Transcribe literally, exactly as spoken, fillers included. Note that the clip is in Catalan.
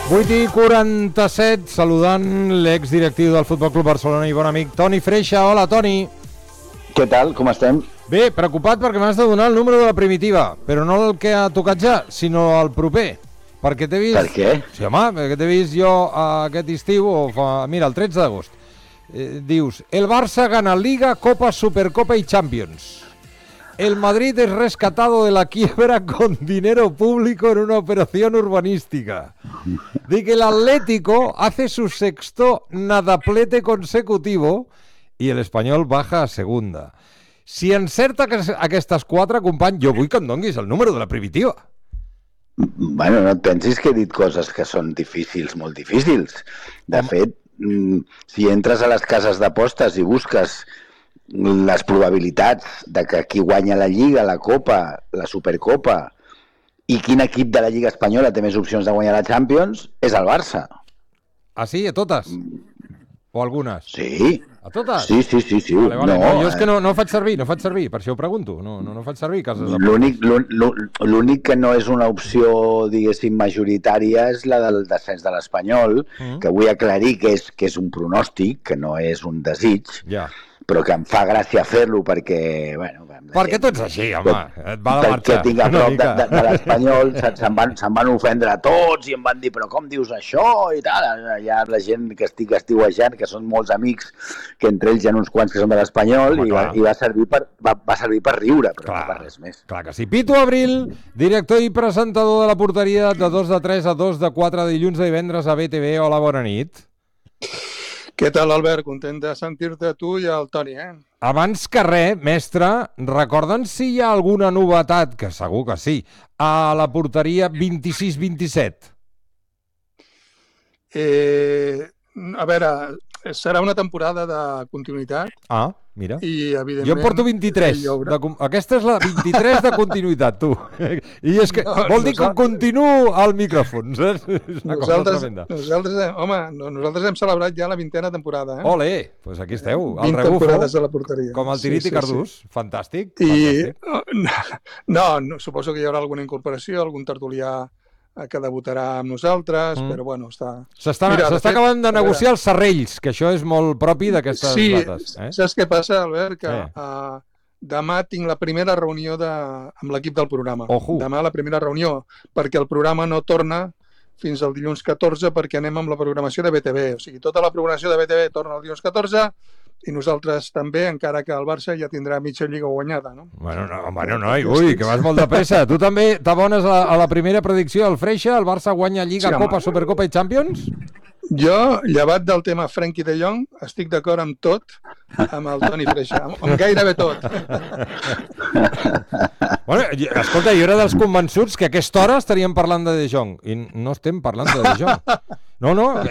vuit i quaranta-set, saludant l'exdirectiu del Futbol Club Barcelona i bon amic Toni Freixa. Hola, Toni. Què tal? Com estem? Bé, preocupat perquè m'has de donar el número de la primitiva, però no el que ha tocat ja, sinó el proper. Perquè t'he vist... Per què? Sí, home, perquè t'he vist jo aquest estiu, o fa... mira, el tretze d'agost. Eh, dius, el Barça gana Liga, Copa, Supercopa y Champions. El Madrid es rescatado de la quiebra con dinero público en una operación urbanística. De que el Atlético hace su sexto nadaplete consecutivo y el Espanyol baja a segunda. Si encerta aquestes quatre, company, jo vull que em donguis el número de la primitiva. Bueno, no et pensis que he dit coses que són difícils, molt difícils. De fet, si entres a les cases d'apostes i busques les probabilitats de que qui guanya la Lliga, la Copa, la Supercopa i quin equip de la Lliga Espanyola té més opcions de guanyar la Champions, és el Barça. Ah, sí? A totes? O algunes? Sí. A totes? Sí, sí, sí. sí. Vale, vale. No, no, jo és que no, no faig servir, no faig servir, per això ho pregunto. No, no, no faig servir cases d'apostes. L'únic que no és una opció, diguéssim, majoritària és la del descens de l'Espanyol, mm. que vull aclarir que és, que és un pronòstic, que no és un desig. Ja. Però que em fa gràcia fer-lo perquè... Bueno, perquè tu ets així, home, et va de marxa. Perquè tinc a prop de, de, de l'Espanyol, se'n van, se van ofendre tots i em van dir, però com dius això? I tal. Hi ha la gent que estic estiuejant, que són molts amics, que entre ells hi ha uns quants que són de l'Espanyol, i, va, i va, servir per, va, va servir per riure, però clar, no per res més. Clar que sí. Pitu Abril, director i presentador de la porteria de dos de tres a dos de quatre de dilluns a divendres a B T V. Hola, bona nit. Què tal, Albert? Content de sentir-te a tu i al Toni, eh? Abans que res, mestre, recorden si hi ha alguna novetat, que segur que sí, a la porteria vint-i-sis vint-i-set? Eh, a veure, serà una temporada de continuïtat. Ah, mira. I, evidentment... Jo en porto vint-i-tres. De, aquesta és la vint-i-tres de continuïtat, tu. I és que no, vol dir que continuo al micròfon. És una nosaltres, nosaltres, home, nosaltres hem celebrat ja la vintena temporada. Eh? Ole, doncs pues aquí esteu. vint temporades a la porteria. Com el Tirit sí, i Cardús. Sí, sí. Fantàstic. I, fantàstic. No, no, suposo que hi haurà alguna incorporació, algun tertulià que debutarà amb nosaltres, mm. però bueno, està... S'està acabant de negociar els serrells, que això és molt propi d'aquestes sí, dates. Eh? Saps què passa, Albert? Que eh. uh, demà tinc la primera reunió de, amb l'equip del programa. Ojo. Demà la primera reunió, perquè el programa no torna fins al dilluns catorze, perquè anem amb la programació de B T V. O sigui, tota la programació de B T V torna el dilluns catorze, i nosaltres també, encara que el Barça ja tindrà mitja lliga guanyada, no? Bueno, no, bueno, no, ui, que vas molt de pressa. Tu també t'abones a, a la primera predicció del Freixa? El Barça guanya Lliga, sí, Copa, home. Supercopa i Champions? Jo, llevat del tema Frenkie de Jong, estic d'acord amb tot, amb el Toni Freixa, amb, amb gairebé tot. Bueno, escolta, jo era dels convençuts que a aquesta hora estaríem parlant de De Jong, i no estem parlant de De Jong. No, no...